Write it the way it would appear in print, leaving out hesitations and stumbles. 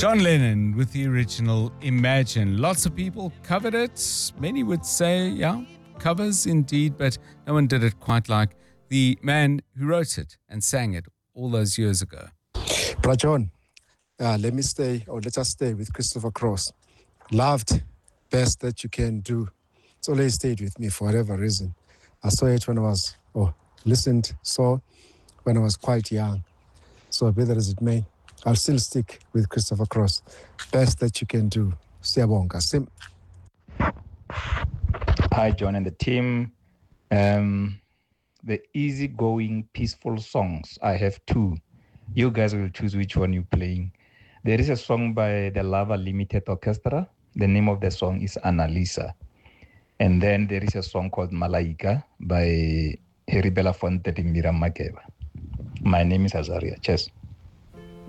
John Lennon with the original Imagine. Lots of people covered it. Many would say, yeah, covers indeed, but no one did it quite like the man who wrote it and sang it all those years ago. Bra John, let us stay with Christopher Cross. Loved Best That You Can Do. It's always stayed with me for whatever reason. I saw it when I was, when I was quite young. So be that as it may, I'll still stick with Christopher Cross. Best That You Can Do. Siyabonga. Sim. Hi, John and the team. The easygoing, peaceful songs. I have two. You guys will choose which one you're playing. There is a song by the Lava Limited Orchestra. The name of the song is Annalisa. And then there is a song called Malaika by Harry Belafonte and Miriam Makeba. My name is Azaria. Cheers.